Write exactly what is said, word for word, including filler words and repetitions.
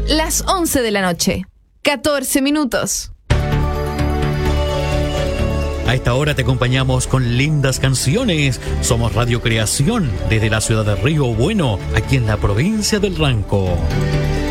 las once de la noche, catorce minutos. A esta hora te acompañamos con lindas canciones. Somos Radio Creación desde la ciudad de Río Bueno, aquí en la provincia del Ranco.